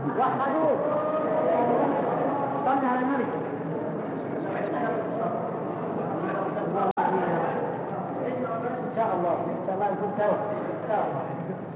وحدوا صلنا على النبي. إن شاء الله يكون سوا إن شاء الله.